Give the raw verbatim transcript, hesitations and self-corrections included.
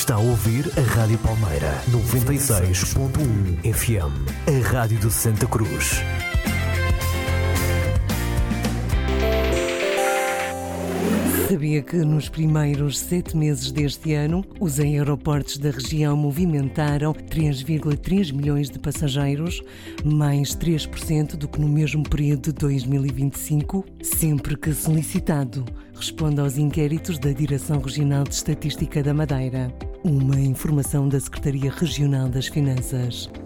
Está a ouvir a Rádio Palmeira, noventa e seis ponto um F M, a Rádio de Santa Cruz. Sabia que nos primeiros sete meses deste ano, os aeroportos da região movimentaram três vírgula três milhões de passageiros, mais três por cento do que no mesmo período de dois mil e vinte e cinco? Sempre que solicitado, responde aos inquéritos da Direção Regional de Estatística da Madeira. Uma informação da Secretaria Regional das Finanças.